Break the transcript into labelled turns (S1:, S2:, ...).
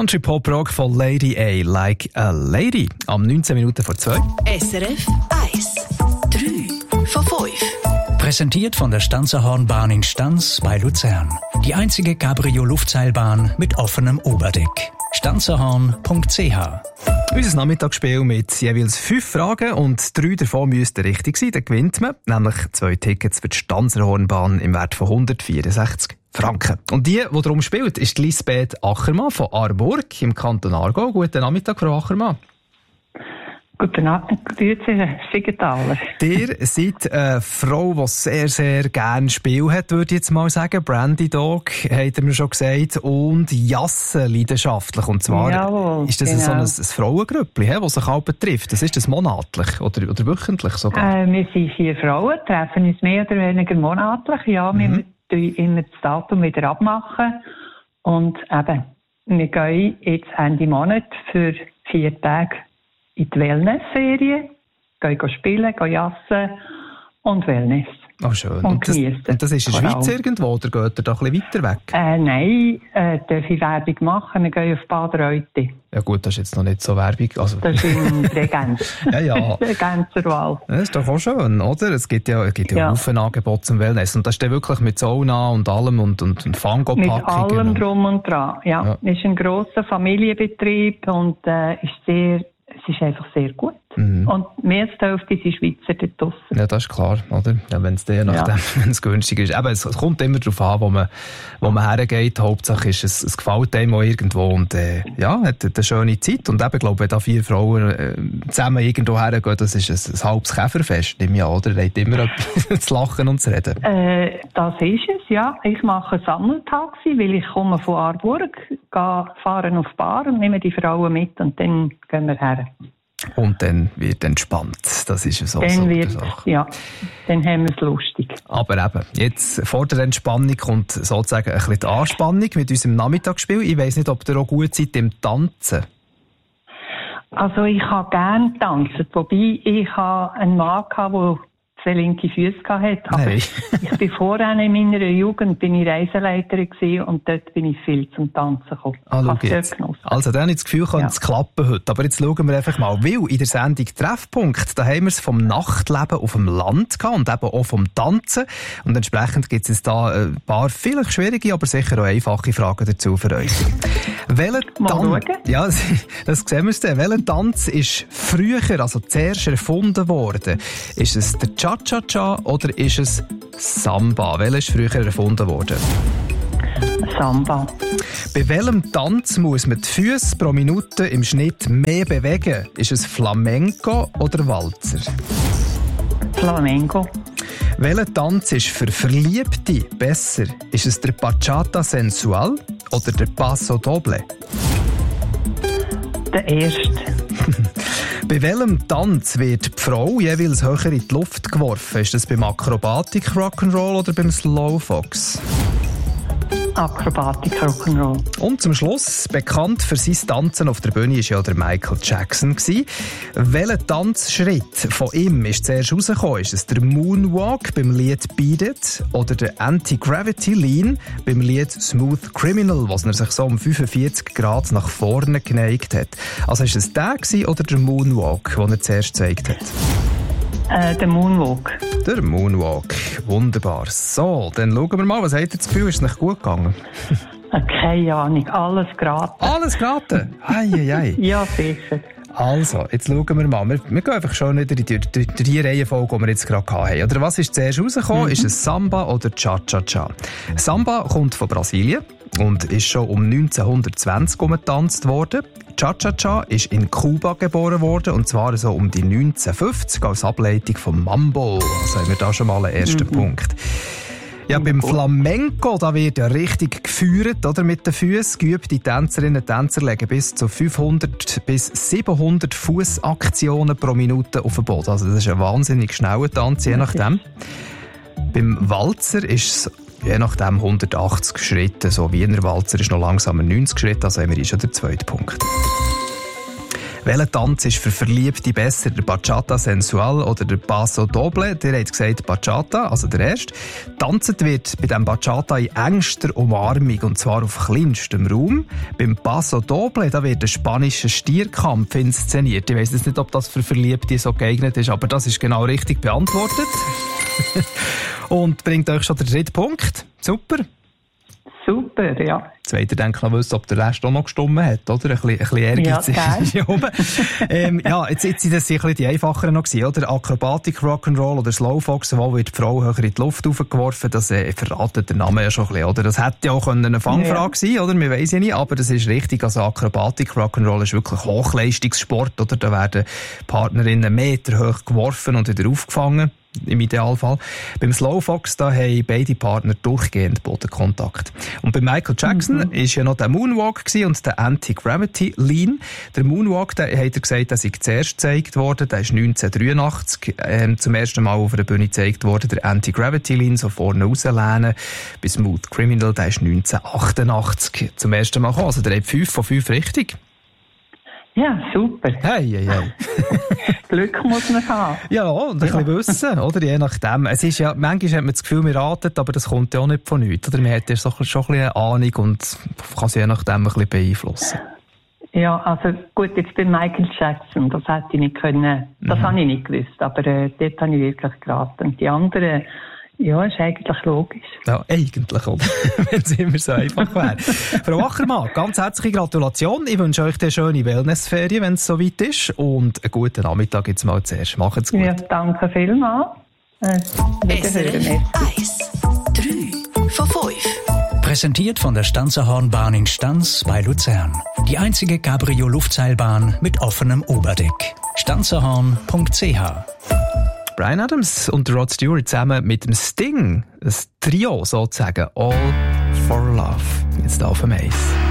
S1: Country Pop Rock von Lady A, Like a Lady. Am 19 Minuten vor 2.
S2: SRF 1. 3 von 5.
S3: Präsentiert von der Stanzerhornbahn in Stanz bei Luzern. Die einzige Cabrio-Luftseilbahn mit offenem Oberdeck. stanzerhorn.ch.
S1: Unser Nachmittagsspiel mit jeweils 5 Fragen und 3 davon müssten richtig sein. Dann gewinnt man nämlich 2 Tickets für die Stanzerhornbahn im Wert von 164 Franken. Und die darum spielt, ist Lisbeth Achermann von Aarburg im Kanton Aargau. Guten Nachmittag, Frau Achermann.
S4: Guten Abend, grüezi, Siegenthaler.
S1: Ihr seid eine Frau, die sehr, sehr gerne Spiel hat, würde ich jetzt mal sagen. Brandy Dog, hat er mir schon gesagt, und Jassen leidenschaftlich. Und zwar
S4: Jawohl,
S1: ist das
S4: genau.
S1: so ein Frauengrüppli, das sich auch betrifft. Das ist das monatlich oder wöchentlich sogar?
S4: Wir sind 4 Frauen, treffen uns mehr oder weniger monatlich. Ja, wir müssen immer das Datum wieder abmachen. Und eben, wir gehen jetzt Ende Monat für 4 Tage in die Wellness-Serie, gehen spielen, gehen jassen und Wellness.
S1: Oh, schön.
S4: Und
S1: das ist in der Schweiz irgendwo, oder geht ihr da ein bisschen weiter weg?
S4: Nein, darf ich Werbung machen? Wir gehen auf Bad Reute.
S1: Ja gut, das ist jetzt noch nicht so Werbung. Also.
S4: Das ist in Bregenz.
S1: Ja.
S4: Regenzerwald.
S1: Das ist doch auch schön, oder? Es gibt ja Haufen Angebote zum Wellness. Und das ist dann wirklich mit Sauna und allem und Fangopackungen.
S4: Mit allem drum und dran, ja. Es ist ein grosser Familienbetrieb und es ist einfach sehr gut. Und mehr als die Hälfte sind Schweizer dort draussen.
S1: Ja, das ist klar, oder? Ja, wenn es wenn es günstig ist. Aber es kommt immer darauf an, wo man hergeht. Hauptsache ist, es gefällt einem auch irgendwo und hat eine schöne Zeit. Und eben, glaube ich, wenn da 4 Frauen zusammen irgendwo hergehen, das ist ein halbes Käferfest, nehme ich an, oder? Da hat immer etwas zu lachen und zu reden.
S4: Das ist es, ja. Ich mache ein Sammeltaxi, weil ich komme von Aarburg, fahren auf die Bar und nehme die Frauen mit und dann gehen wir her.
S1: Und dann wird entspannt. Das ist es auch
S4: dann
S1: so.
S4: Ja, dann haben wir es lustig.
S1: Aber eben, jetzt vor der Entspannung kommt sozusagen ein bisschen die Anspannung mit unserem Nachmittagsspiel. Ich weiss nicht, ob ihr auch gut seid im Tanzen.
S4: Also ich habe gerne getanzt, wobei ich einen Mann hatte, der 2 linke Füße hatte. Aber
S1: Nein.
S4: ich bin vorher in meiner Jugend Reiseleiterin gewesen und dort bin ich viel zum Tanzen gekommen.
S1: Schau jetzt. Also dann habe ich das Gefühl, könnte es klappen heute. Aber jetzt schauen wir einfach mal, weil in der Sendung Treffpunkt, da haben wir es vom Nachtleben auf dem Land gehabt und eben auch vom Tanzen. Und entsprechend gibt es da ein paar vielleicht schwierige, aber sicher auch einfache Fragen dazu für euch. Ja, das sehen wir dann. Welcher Tanz ist früher, also zuerst erfunden worden? Ist es der Cha-Cha-Cha oder ist es Samba? Welcher ist früher erfunden worden?
S4: Samba.
S1: Bei welchem Tanz muss man die Füße pro Minute im Schnitt mehr bewegen? Ist es Flamenco oder Walzer?
S4: Flamenco.
S1: Welcher Tanz ist für Verliebte besser? Ist es der Bachata Sensual oder der Paso Doble?
S4: Der erste.
S1: Bei welchem Tanz wird die Frau jeweils höher in die Luft geworfen? Ist das beim Akrobatik Rock'n'Roll oder beim Slowfox?
S4: Akrobatik Rock'n'Roll.
S1: Und zum Schluss, bekannt für sein Tanzen auf der Bühne war ja der Michael Jackson. Welcher Tanzschritt von ihm ist zuerst rausgekommen? Ist es der Moonwalk beim Lied Beat It oder der Anti-Gravity Lean beim Lied Smooth Criminal, was er sich so um 45 Grad nach vorne geneigt hat? Also ist es der oder der Moonwalk, den er zuerst gezeigt hat?
S4: Der Moonwalk.
S1: Der Moonwalk. Wunderbar. So, dann schauen wir mal, was habt ihr das Gefühl? Ist es nicht gut gegangen?
S4: Keine Ahnung, alles geraten.
S1: Alles geraten? Ei.
S4: Ja, sicher.
S1: Also, jetzt schauen wir mal. Wir gehen einfach schon wieder in die Reihenfolge, die wir jetzt gerade hatten. Oder was ist zuerst rausgekommen? Ist es Samba oder Cha-Cha-Cha? Samba kommt von Brasilien und ist schon um 1920 getanzt worden. Cha-Cha-Cha ist in Kuba geboren worden, und zwar so um die 1950 als Ableitung vom Mambo. Also haben wir da schon mal einen ersten Punkt. Ja, beim Flamenco, da wird ja richtig geführt, oder, mit den Füßen. Geübte Tänzerinnen und Tänzer legen bis zu 500 bis 700 Fußaktionen pro Minute auf den Boden. Also das ist ein wahnsinnig schneller Tanz, je nachdem. Beim Walzer ist es je nachdem 180 Schritte. So Wiener Walzer ist noch langsamer 90 Schritte, also haben wir schon den zweiten Punkt. Welcher Tanz ist für Verliebte besser? Der Bachata Sensual oder der Paso Doble? Der hat gesagt Bachata, also der erste. Tanzt wird bei dem Bachata in engster Umarmung und zwar auf kleinstem Raum. Beim Paso Doble, da wird ein spanischer Stierkampf inszeniert. Ich weiss nicht, ob das für Verliebte so geeignet ist, aber das ist genau richtig beantwortet. Und bringt euch schon den dritten Punkt. Super.
S4: Super, ja.
S1: Jetzt wollt ihr denken noch wissen, ob der Rest auch noch gestimmt hat, oder? Ein bisschen Ehrgeiz ist hier oben. Jetzt sind das ein bisschen die einfacheren noch gewesen, oder? Akrobatik, Rock'n'Roll oder Slowfox, wo wird die Frau höher in die Luft aufgeworfen, das verratet der Name ja schon ein bisschen, oder? Das hätte ja auch eine Fangfrage sein, oder? Wir weiss ja nicht, aber das ist richtig. Also Akrobatik, Rock'n'Roll ist wirklich Hochleistungssport, oder? Da werden Partnerinnen Meter hoch geworfen und wieder aufgefangen. Im Idealfall. Beim Slowfox, da haben beide Partner durchgehend Bodenkontakt. Und bei Michael Jackson ist ja noch der Moonwalk und der Anti-Gravity Lean. Der Moonwalk, der hat er gesagt, der sei zuerst gezeigt worden. Der ist 1983 zum ersten Mal auf der Bühne gezeigt worden. Der Anti-Gravity Lean, so vorne rauslehnen. Bei Smooth Criminal, der ist 1988 zum ersten Mal gekommen. Also der hat 5 von 5 richtig.
S4: Ja, super.
S1: Hey.
S4: Glück muss man haben.
S1: Ja, und ein bisschen wissen, oder? Je nachdem. Es ist ja, manchmal hat man das Gefühl, wir raten, aber das kommt ja auch nicht von nichts, oder? Man hat ja schon ein bisschen eine Ahnung und kann sie je nachdem ein bisschen beeinflussen.
S4: Ja, also gut, jetzt bei Michael Jackson, das hätte ich nicht können, das habe ich nicht gewusst, aber dort habe ich wirklich geraten. Und die anderen, ja, ist eigentlich logisch.
S1: Ja, eigentlich, oder? Wenn es immer so einfach wäre. Frau Achermann, ganz herzliche Gratulation. Ich wünsche euch eine schöne Wellnessferien, wenn es soweit ist. Und einen guten Nachmittag jetzt mal zuerst. Macht's gut.
S4: Ja, danke vielmals.
S2: SRF 1, 3 von 5.
S3: Präsentiert von der Stanzerhornbahn in Stanz bei Luzern. Die einzige Cabrio-Luftseilbahn mit offenem Oberdeck. stanzerhorn.ch.
S1: Bryan Adams und Rod Stewart zusammen mit dem Sting. Ein Trio sozusagen. All for Love. Jetzt auf dem Eis.